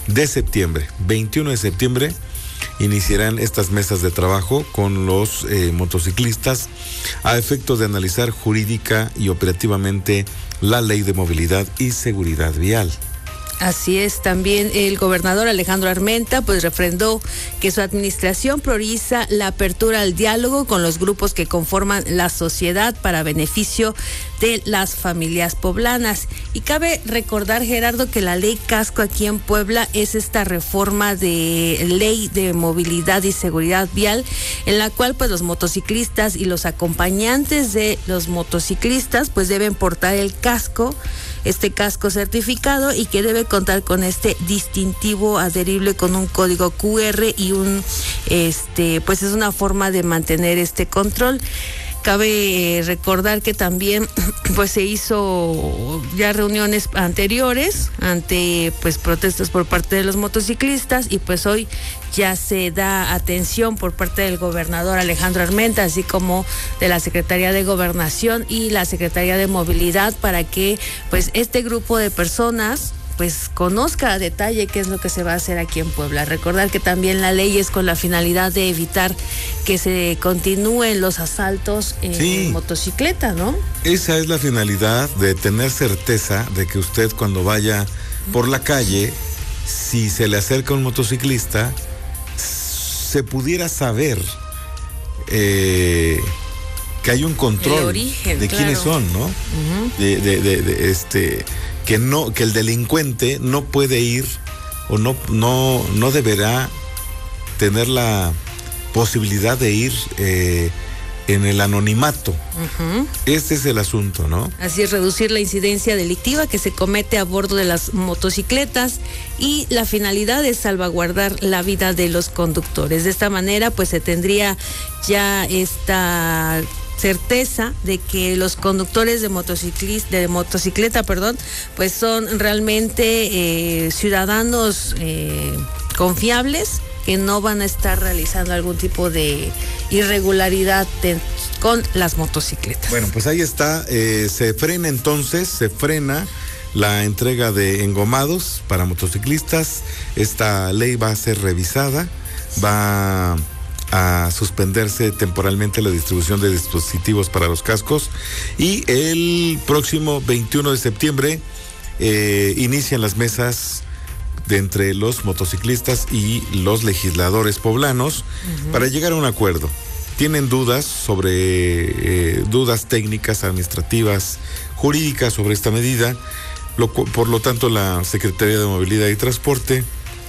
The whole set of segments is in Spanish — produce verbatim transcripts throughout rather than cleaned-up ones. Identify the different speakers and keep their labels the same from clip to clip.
Speaker 1: de septiembre, veintiuno de septiembre, iniciarán estas mesas de trabajo con los eh, motociclistas a efectos de analizar jurídica y operativamente la ley de movilidad y seguridad vial.
Speaker 2: Así es, también el gobernador Alejandro Armenta pues refrendó que su administración prioriza la apertura al diálogo con los grupos que conforman la sociedad para beneficio de las familias poblanas. Y cabe recordar, Gerardo, que la ley Casco aquí en Puebla es esta reforma de ley de movilidad y seguridad vial, en la cual pues los motociclistas y los acompañantes de los motociclistas pues deben portar el casco, este casco certificado, y que debe contar con este distintivo adherible con un código cu erre y un, este, pues es una forma de mantener este control. Cabe recordar que también pues se hizo ya reuniones anteriores ante pues protestas por parte de los motociclistas, y pues hoy ya se da atención por parte del gobernador Alejandro Armenta, así como de la Secretaría de Gobernación y la Secretaría de Movilidad, para que pues este grupo de personas pues conozca a detalle qué es lo que se va a hacer aquí en Puebla. Recordar que también la ley es con la finalidad de evitar que se continúen los asaltos en sí. motocicleta, ¿no?
Speaker 1: Esa es la finalidad, de tener certeza de que usted cuando vaya por la calle, si se le acerca un motociclista, se pudiera saber eh, que hay un control
Speaker 2: el origen,
Speaker 1: de
Speaker 2: claro.
Speaker 1: quiénes son, ¿no? Uh-huh. De, de, de, de este... que no, que el delincuente no puede ir o no, no, no deberá tener la posibilidad de ir eh, en el anonimato. Uh-huh. Este es el asunto, ¿no?
Speaker 2: Así es, reducir la incidencia delictiva que se comete a bordo de las motocicletas, y la finalidad es salvaguardar la vida de los conductores. De esta manera, pues se tendría ya esta certeza de que los conductores de motociclista, de motocicleta, perdón, pues son realmente eh, ciudadanos eh, confiables, que no van a estar realizando algún tipo de irregularidad de, con las motocicletas.
Speaker 1: Bueno, pues ahí está, eh, se frena entonces, se frena la entrega de engomados para motociclistas. Esta ley va a ser revisada, va a suspenderse temporalmente la distribución de dispositivos para los cascos, y el próximo veintiuno de septiembre eh, inician las mesas de entre los motociclistas y los legisladores poblanos uh-huh. para llegar a un acuerdo. Tienen dudas sobre eh, dudas técnicas, administrativas, jurídicas sobre esta medida, lo, por lo tanto la Secretaría de Movilidad y Transporte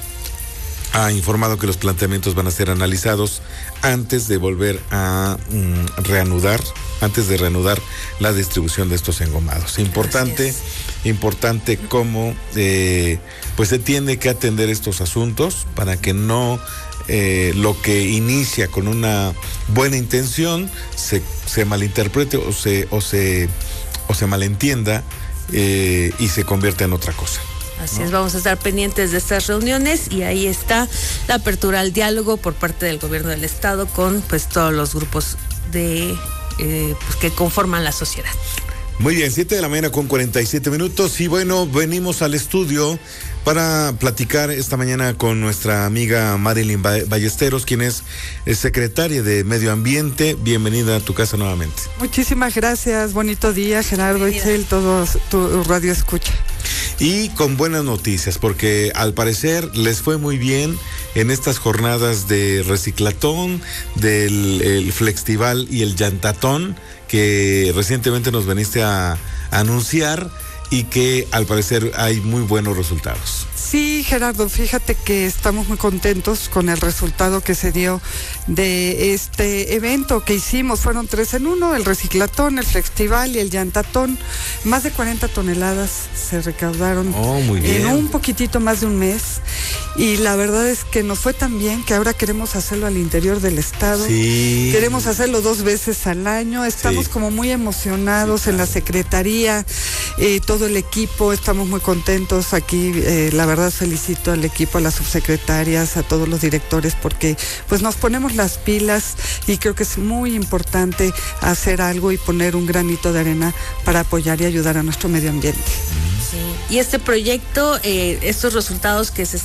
Speaker 1: ha informado que los planteamientos van a ser analizados antes de volver a mm, reanudar, antes de reanudar la distribución de estos engomados. Importante, importante cómo eh, pues se tiene que atender estos asuntos para que no eh, lo que inicia con una buena intención se, se malinterprete o se, o se, o se malentienda eh, y se convierta en otra cosa.
Speaker 2: Así es, vamos a estar pendientes de estas reuniones, y ahí está la apertura al diálogo por parte del gobierno del estado con pues todos los grupos de eh, pues, que conforman la sociedad.
Speaker 1: Muy bien, siete de la mañana con cuarenta y siete minutos, y bueno, venimos al estudio para platicar esta mañana con nuestra amiga Marilyn Ballesteros, quien es secretaria de Medio Ambiente. Bienvenida a tu casa nuevamente.
Speaker 3: Muchísimas gracias, bonito día, Gerardo, Itzel, todos tu radio escucha.
Speaker 1: Y con buenas noticias, porque al parecer les fue muy bien en estas jornadas de reciclatón, del el Flextival y el Llantatón, que recientemente nos veniste a, a anunciar, y que al parecer hay muy buenos resultados.
Speaker 3: Sí, Gerardo, fíjate que estamos muy contentos con el resultado que se dio de este evento que hicimos. Fueron tres en uno, el reciclatón, el Flextival y el Llantatón. Más de cuarenta toneladas se recaudaron
Speaker 1: oh, muy bien.
Speaker 3: en un poquitito más de un mes. Y la verdad es que nos fue tan bien que ahora queremos hacerlo al interior del estado.
Speaker 1: Sí.
Speaker 3: Queremos hacerlo dos veces al año. Estamos sí. como muy emocionados sí, claro. en la secretaría, eh, todo el equipo, estamos muy contentos aquí. Eh, la verdad felicito al equipo, a las subsecretarias, a todos los directores, porque pues nos ponemos las pilas, y creo que es muy importante hacer algo y poner un granito de arena para apoyar y ayudar a nuestro medio ambiente.
Speaker 2: Sí. Y este proyecto, eh, estos resultados que se